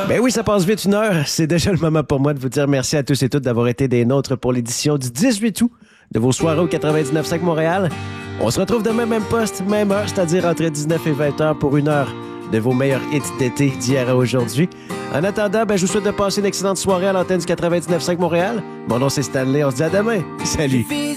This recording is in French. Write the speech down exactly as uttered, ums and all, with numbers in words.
Ben oui, ça passe vite une heure. C'est déjà le moment pour moi de vous dire merci à tous et toutes d'avoir été des nôtres pour l'édition du dix-huit août de vos soirées au quatre-vingt-dix-neuf virgule cinq Montréal. On se retrouve demain, même poste, même heure, c'est-à-dire entre dix-neuf et vingt heures pour une heure de vos meilleurs hits d'été d'hier à aujourd'hui. En attendant, ben, je vous souhaite de passer une excellente soirée à l'antenne du quatre-vingt-dix-neuf virgule cinq Montréal. Mon nom, c'est Stanley. On se dit à demain. Salut!